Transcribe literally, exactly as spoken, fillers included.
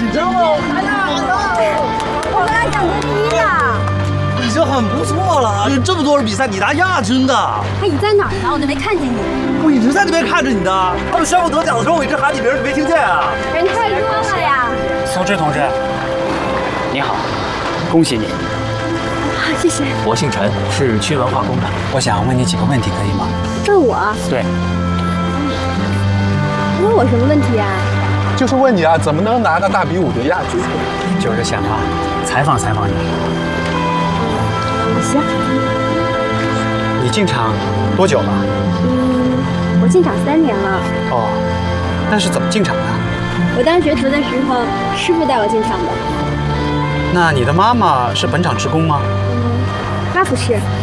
紧张吗？哎呀， 我们俩奖第一呀！ 已经很不错了，有这么多人比赛，你拿亚军的。 哎，你在哪儿呢？我都没看见你。 我一直在那边看着你呢。他们宣布得奖的时候，我一直喊你名，你没听见啊？ 人太多了呀！ 苏芝同志，你好，恭喜你。 好，谢谢。 我姓陈，是区文化宫的。 我想问你几个问题，可以吗？ 问我？ 对。 问我什么问题啊？ 就是问你啊，怎么能拿到大比武的亚军？ 就是想啊，采访采访你。 行。 你进场多久了？ 嗯，我进场三年了。 哦，那是怎么进场的？ 我当学徒的时候，师傅带我进场的。 那你的妈妈是本场职工吗？ 嗯，她不是，